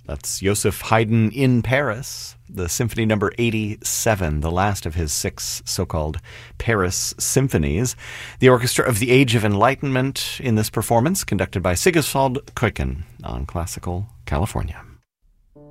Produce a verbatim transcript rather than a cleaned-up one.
That's Joseph Haydn in Paris, the Symphony Number eighty-seven, the last of his six so-called Paris symphonies. The Orchestra of the Age of Enlightenment in this performance, conducted by Sigiswald Kuiken on Classical California.